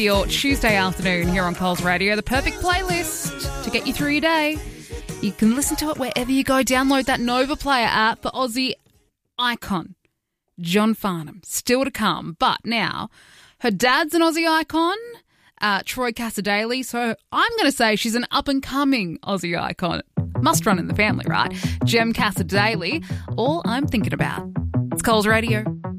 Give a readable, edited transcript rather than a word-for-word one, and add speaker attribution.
Speaker 1: Your Tuesday afternoon here on Coles Radio, the perfect playlist to get you through your day. You can listen to it wherever you go. Download that Nova Player app for Aussie icon John Farnham. Still to come, but now her dad's an Aussie icon, Troy Cassar-Daley, so I'm going to say she's an up-and-coming Aussie icon. Must run in the family, right? Jem Cassar-Daley, all I'm thinking about. It's Coles Radio.